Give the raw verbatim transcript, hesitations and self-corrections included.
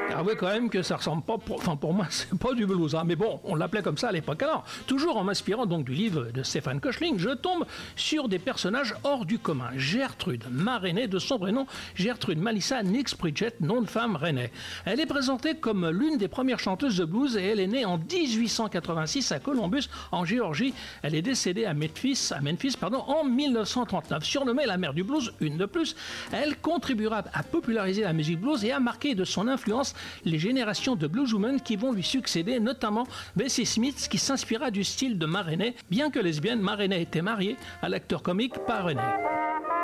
Avouez quand même que ça ressemble pas, pour, enfin pour moi c'est pas du blues, hein, mais bon, on l'appelait comme ça à l'époque. Alors, toujours en m'inspirant donc du livre de Stéphane Koechlin, je tombe sur des personnages hors du commun. Gertrude Marenet, de son vrai nom, Gertrude Melissa Nix Pritchett, nom de femme René. Elle est présentée comme l'une des premières chanteuses de blues et elle est née en dix-huit cent quatre-vingt-six à Columbus, en Géorgie. Elle est décédée à Memphis, à Memphis pardon, en mille neuf cent trente-neuf. Surnommée la mère du blues, une de plus, elle contribuera à populariser la musique blues et à marquer de son influence les générations de blueswomen qui vont lui succéder, notamment Bessie Smith, qui s'inspira du style de Ma Rainey. Bien que lesbienne, Ma Rainey était mariée à l'acteur comique Pa Rainey.